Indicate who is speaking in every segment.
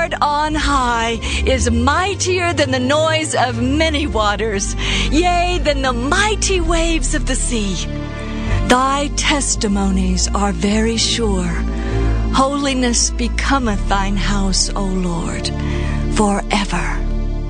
Speaker 1: Lord on high is mightier than the noise of many waters, yea, than the mighty waves of the sea. Thy testimonies are very sure. Holiness becometh thine house, O Lord, forever.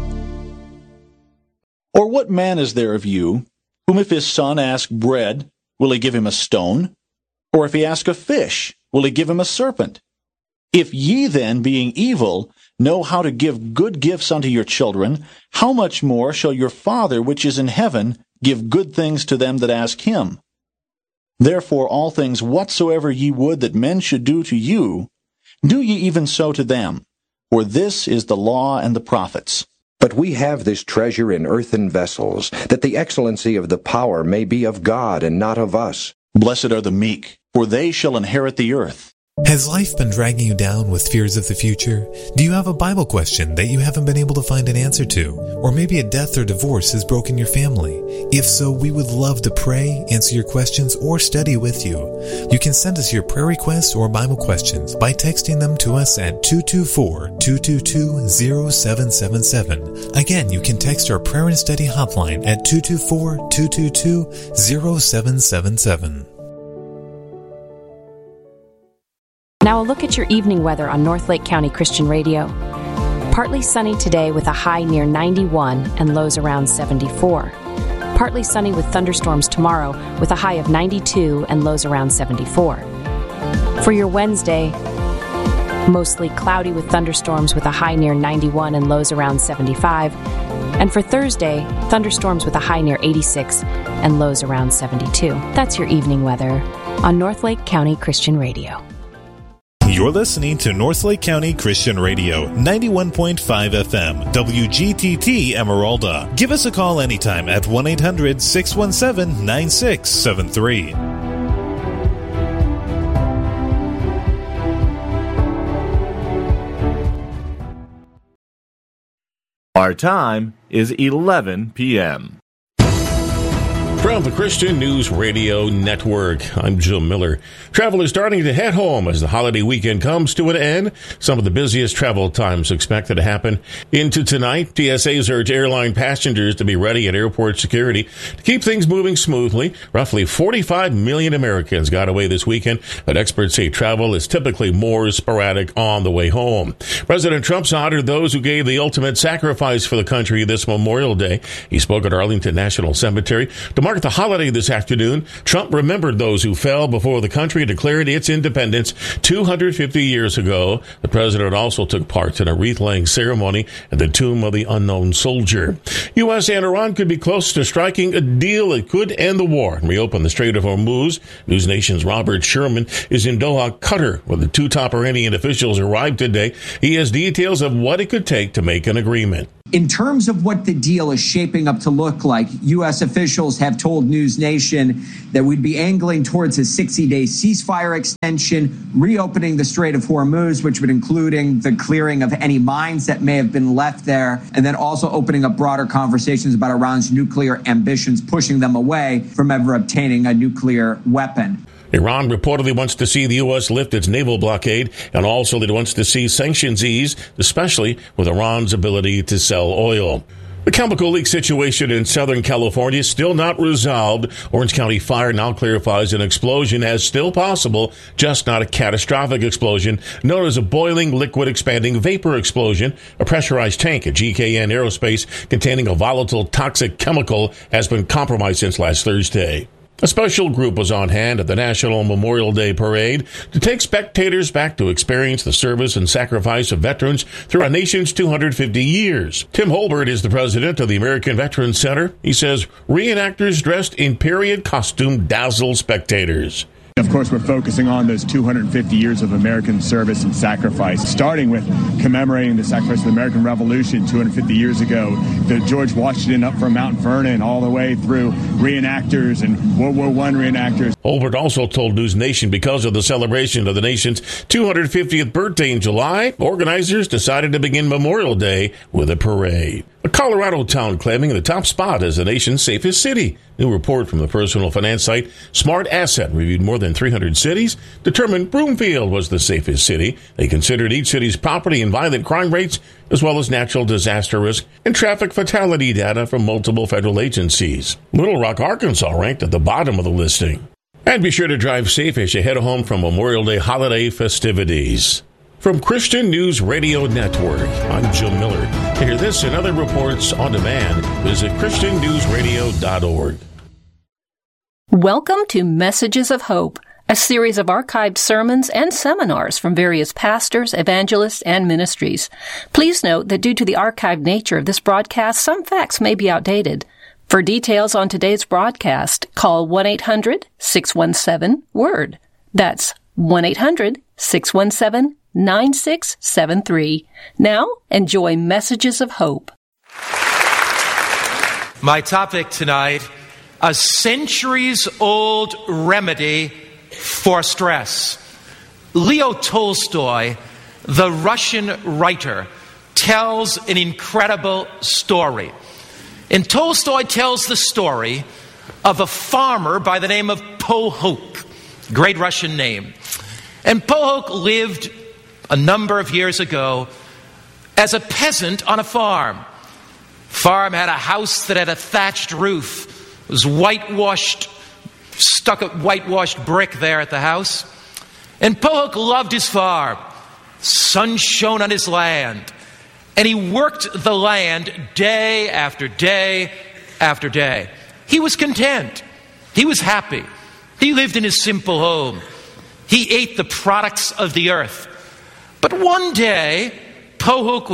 Speaker 2: Or what man is there of you, whom if his son ask bread, will he give him a stone? Or if he ask a fish, will he give him a serpent? If ye then, being evil, know how to give good gifts unto your children, how much more shall your Father which is in heaven give good things to them that ask him? Therefore all things whatsoever ye would that men should do to you, do ye even so to them. For this is the law and the prophets.
Speaker 3: But we have this treasure in earthen vessels, that the excellency of the power may be of God and not of us.
Speaker 2: Blessed are the meek, for they shall inherit the earth.
Speaker 4: Has life been dragging you down with fears of the future? Do you have a Bible question that you haven't been able to find an answer to? Or maybe a death or divorce has broken your family? If so, we would love to pray, answer your questions, or study with you. You can send us your prayer requests or Bible questions by texting them to us at 224-222-0777. Again, you can text our prayer and study hotline at 224-222-0777.
Speaker 5: Now a look at your evening weather on Northlake County Christian Radio. Partly sunny today with a high near 91 and lows around 74. Partly sunny with thunderstorms tomorrow with a high of 92 and lows around 74. For your Wednesday, mostly cloudy with thunderstorms with a high near 91 and lows around 75. And for Thursday, thunderstorms with a high near 86 and lows around 72. That's your evening weather on Northlake County Christian Radio.
Speaker 4: You're listening to Northlake County Christian Radio, 91.5 FM, WGTT Emeralda. Give us a call anytime at 1-800-617-9673.
Speaker 6: Our time is 11 p.m.
Speaker 7: From the Christian News Radio Network, I'm Jim Miller. Travel is starting to head home as the holiday weekend comes to an end. Some of the busiest travel times expected to happen into tonight. TSA's urge airline passengers to be ready at airport security to keep things moving smoothly. Roughly 45 million Americans got away this weekend, but experts say travel is typically more sporadic on the way home. President Trump's honored those who gave the ultimate sacrifice for the country this Memorial Day. He spoke at Arlington National Cemetery. To mark the holiday this afternoon, Trump remembered those who fell before the country declared its independence 250 years ago. The president also took part in a wreath-laying ceremony at the Tomb of the Unknown Soldier. U.S. and Iran could be close to striking a deal that could end the war and reopen the Strait of Hormuz. News Nation's Robert Sherman is in Doha, Qatar, where the two top Iranian officials arrived today. He has details of what it could take to make an agreement.
Speaker 8: In terms of what the deal is shaping up to look like, U.S. officials have told News Nation that we'd be angling towards a 60-day ceasefire extension, reopening the Strait of Hormuz, which would including the clearing of any mines that may have been left there, and then also opening up broader conversations about Iran's nuclear ambitions, pushing them away from ever obtaining a nuclear weapon.
Speaker 7: Iran reportedly wants to see the U.S. lift its naval blockade, and also it wants to see sanctions eased, especially with Iran's ability to sell oil. The chemical leak situation in Southern California is still not resolved. Orange County Fire now clarifies an explosion as still possible, just not a catastrophic explosion, known as a boiling liquid expanding vapor explosion. A pressurized tank at GKN Aerospace containing a volatile toxic chemical has been compromised since last Thursday. A special group was on hand at the National Memorial Day Parade to take spectators back to experience the service and sacrifice of veterans through our nation's 250 years. Tim Holbert is the president of the American Veterans Center. He says reenactors dressed in period costume dazzle spectators.
Speaker 9: Of course, we're focusing on those 250 years of American service and sacrifice, starting with commemorating the sacrifice of the American Revolution 250 years ago, the George Washington up from Mount Vernon, all the way through reenactors and World War I reenactors.
Speaker 7: Holbert also told News Nation because of the celebration of the nation's 250th birthday in July, organizers decided to begin Memorial Day with a parade. A Colorado town claiming the top spot as the nation's safest city. New report from the personal finance site Smart Asset reviewed more than 300 cities, determined Broomfield was the safest city. They considered each city's property and violent crime rates, as well as natural disaster risk and traffic fatality data from multiple federal agencies. Little Rock, Arkansas ranked at the bottom of the listing. And be sure to drive safe as you head home from Memorial Day holiday festivities. From Christian News Radio Network, I'm Jim Miller. To hear this and other reports on demand, visit ChristianNewsRadio.org.
Speaker 10: Welcome to Messages of Hope, a series of archived sermons and seminars from various pastors, evangelists, and ministries. Please note that due to the archived nature of this broadcast, some facts may be outdated. For details on today's broadcast, call 1-800-617-WORD. That's 1-800-617-9673. Now, enjoy Messages of Hope.
Speaker 11: My topic tonight, a centuries-old remedy for stress. Leo Tolstoy, the Russian writer, tells an incredible story. And Tolstoy tells the story of a farmer by the name of Pohoch, great Russian name. And Pohoch lived a number of years ago as a peasant on a farm. Farm had a house that had a thatched roof. It was whitewashed, stuck a whitewashed brick there at the house. And Pohoch loved his farm. Sun shone on his land. And he worked the land day after day after day. He was content. He was happy. He lived in his simple home. He ate the products of the earth. But one day, Pohoch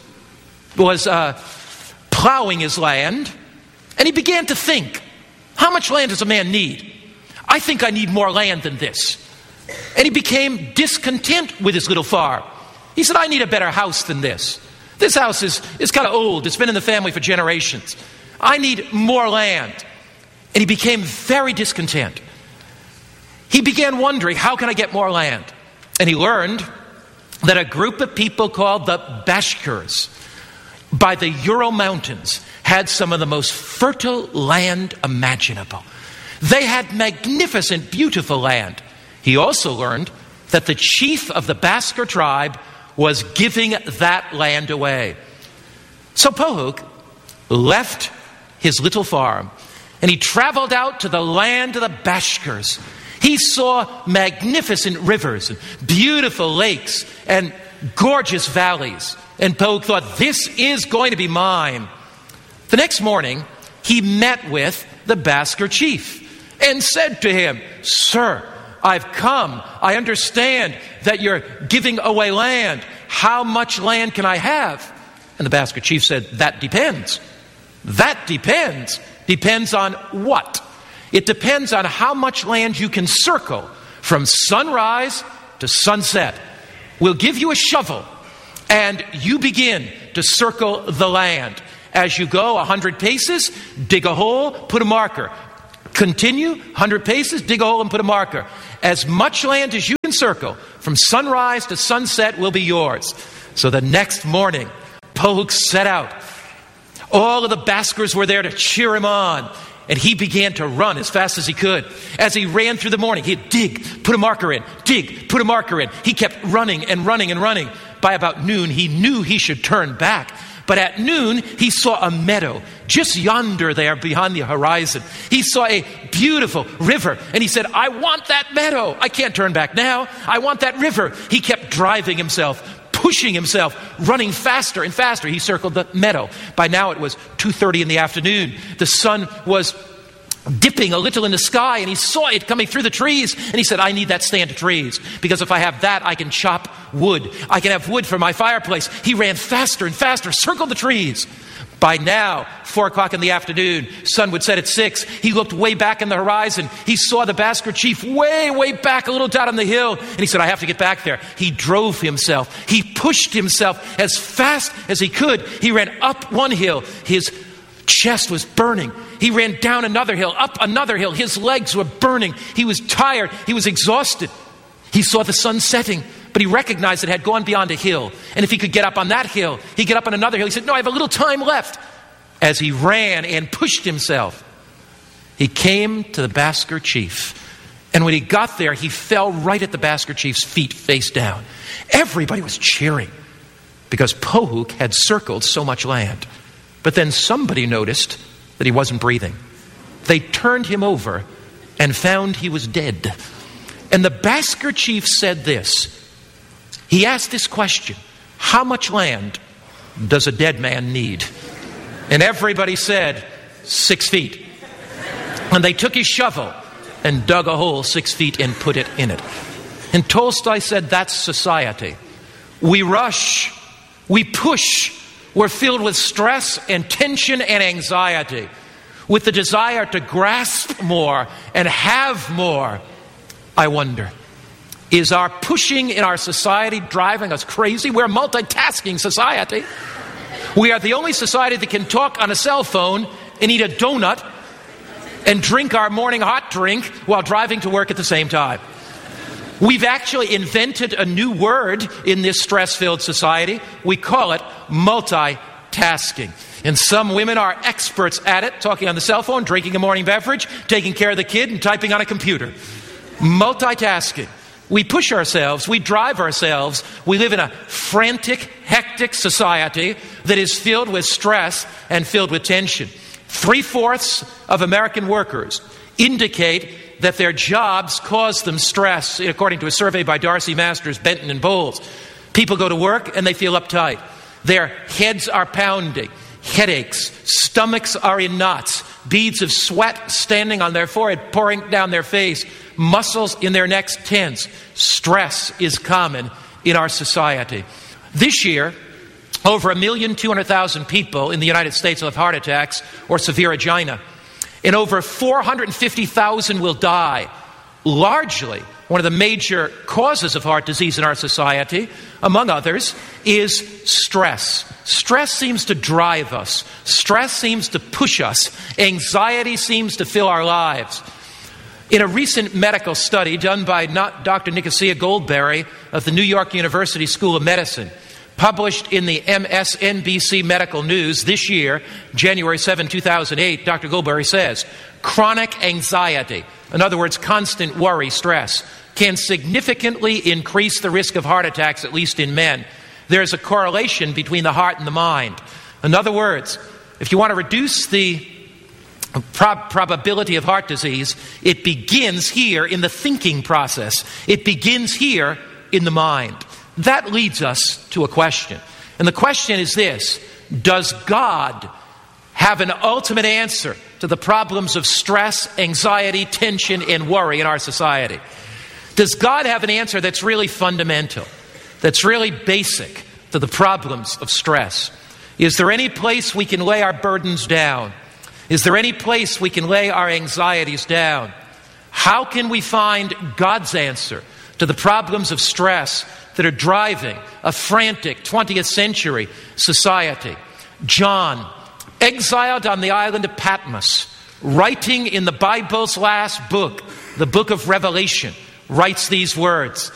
Speaker 11: was plowing his land, and he began to think, how much land does a man need? I think I need more land than this. And he became discontent with his little farm. He said, I need a better house than this. This house is kind of old. It's been in the family for generations. I need more land. And he became very discontent. He began wondering, how can I get more land? And he learned that a group of people called the Bashkirs by the Ural Mountains had some of the most fertile land imaginable. They had magnificent, beautiful land. He also learned that the chief of the Bashkir tribe was giving that land away. So Pohoch left his little farm and he traveled out to the land of the Bashkirs. He saw magnificent rivers and beautiful lakes and gorgeous valleys. And Pohoch thought, this is going to be mine. The next morning, he met with the Bashkir chief and said to him, Sir, I've come. I understand that you're giving away land. How much land can I have? And the Bashkir chief said, that depends. That depends. Depends on what? It depends on how much land you can circle from sunrise to sunset. We'll give you a shovel and you begin to circle the land. As you go 100 paces, dig a hole, put a marker. Continue 100 paces, dig a hole and put a marker. As much land as you can circle from sunrise to sunset will be yours. So the next morning, Pohoch set out. All of the Bashkirs were there to cheer him on. And he began to run as fast as he could. As he ran through the morning, he'd dig, put a marker in, dig, put a marker in. He kept running and running and running. By about noon, he knew he should turn back. But at noon, he saw a meadow just yonder there behind the horizon. He saw a beautiful river. And he said, I want that meadow. I can't turn back now. I want that river. He kept driving himself, pushing himself, running faster and faster. He circled the meadow. By now it was 2:30 in the afternoon. The sun was dipping a little in the sky, and he saw it coming through the trees. And he said, I need that stand of trees, because if I have that, I can chop wood. I can have wood for my fireplace. He ran faster and faster, circled the trees. By now, 4 o'clock in the afternoon, sun would set at 6. He looked way back in the horizon. He saw the Bashkir chief way back, a little down on the hill. And he said, I have to get back there. He drove himself. He pushed himself as fast as he could. He ran up one hill. His chest was burning. He ran down another hill, up another hill. His legs were burning. He was tired. He was exhausted. He saw the sun setting. But he recognized it had gone beyond a hill. And if he could get up on that hill, he'd get up on another hill. He said, no, I have a little time left. As he ran and pushed himself, he came to the Bhaskar chief. And when he got there, he fell right at the Bhaskar chief's feet, face down. Everybody was cheering because Pohuk had circled so much land. But then somebody noticed that he wasn't breathing. They turned him over and found he was dead. And the Bhaskar chief said this. He asked this question, how much land does a dead man need? And everybody said, 6 feet. And they took his shovel and dug a hole 6 feet and put it in it. And Tolstoy said, that's society. We rush, we push, we're filled with stress and tension and anxiety, with the desire to grasp more and have more. I wonder, is our pushing in our society driving us crazy? We're a multitasking society. We are the only society that can talk on a cell phone and eat a donut and drink our morning hot drink while driving to work at the same time. We've actually invented a new word in this stress-filled society. We call it multitasking. And some women are experts at it, talking on the cell phone, drinking a morning beverage, taking care of the kid, and typing on a computer. Multitasking. We push ourselves, we drive ourselves, we live in a frantic, hectic society that is filled with stress and filled with tension. 3/4 of American workers indicate that their jobs cause them stress, according to a survey by Darcy Masters, Benton and Bowles. People go to work and they feel uptight. Their heads are pounding, headaches, stomachs are in knots, beads of sweat standing on their forehead, pouring down their face, muscles in their necks tense. Stress is common in our society. This year, over 1,200,000 people in the United States will have heart attacks or severe angina. And over 450,000 will die. Largely, one of the major causes of heart disease in our society, among others, is stress. Stress seems to drive us. Stress seems to push us. Anxiety seems to fill our lives. In a recent medical study done by Dr. Nicosia Goldberry of the New York University School of Medicine, published in the MSNBC Medical News this year, January 7, 2008, Dr. Goldberry says, chronic anxiety, in other words, constant worry, stress, can significantly increase the risk of heart attacks, at least in men. There's a correlation between the heart and the mind. In other words, if you want to reduce the probability of heart disease, it begins here in the thinking process. It begins here in the mind. That leads us to a question. And the question is this: does God have an ultimate answer to the problems of stress, anxiety, tension, and worry in our society? Does God have an answer that's really fundamental, that's really basic to the problems of stress? Is there any place we can lay our burdens down? Is there any place we can lay our anxieties down? How can we find God's answer to the problems of stress that are driving a frantic 20th century society? John, exiled on the island of Patmos, writing in the Bible's last book, the book of Revelation, writes these words: